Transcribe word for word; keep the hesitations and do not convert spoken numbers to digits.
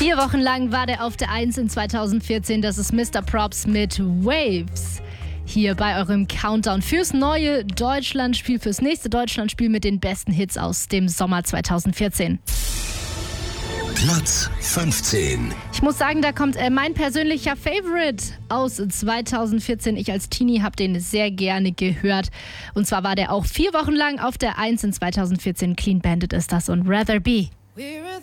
Vier Wochen lang war der auf der eins in zweitausendvierzehn. Das ist Mister Props mit Waves. Hier bei eurem Countdown fürs neue Deutschlandspiel, fürs nächste Deutschlandspiel mit den besten Hits aus dem Sommer zweitausendvierzehn. Platz fünfzehn. Ich muss sagen, da kommt äh, mein persönlicher Favorite aus zweitausendvierzehn. Ich als Teenie habe den sehr gerne gehört. Und zwar war der auch vier Wochen lang auf der eins in zweitausendvierzehn. Clean Bandit ist das und Rather Be. We're